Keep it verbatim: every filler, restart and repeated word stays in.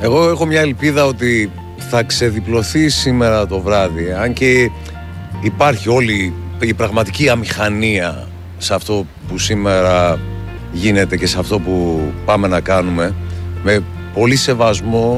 Εγώ έχω μια ελπίδα ότι θα ξεδιπλωθεί σήμερα το βράδυ, αν και υπάρχει όλη η πραγματική αμηχανία σε αυτό που σήμερα γίνεται και σε αυτό που πάμε να κάνουμε, με πολύ σεβασμό